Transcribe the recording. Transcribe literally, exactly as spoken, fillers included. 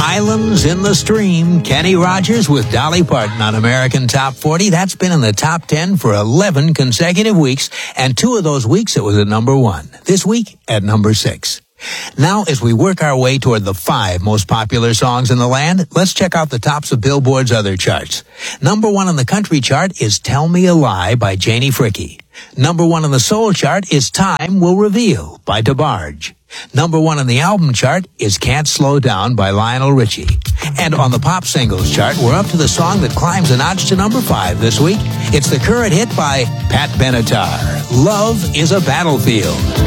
Islands in the Stream, Kenny Rogers with Dolly Parton on American Top forty. That's been in the top ten for eleven consecutive weeks, and two of those weeks it was at number one. This week at number six. Now, as we work our way toward the five most popular songs in the land, let's check out the tops of Billboard's other charts. Number one on the country chart is Tell Me a Lie by Janie Fricke. Number one on the soul chart is Time Will Reveal by DeBarge. Number one on the album chart is Can't Slow Down by Lionel Richie. And on the pop singles chart, we're up to the song that climbs a notch to number five this week. It's the current hit by Pat Benatar, Love is a Battlefield.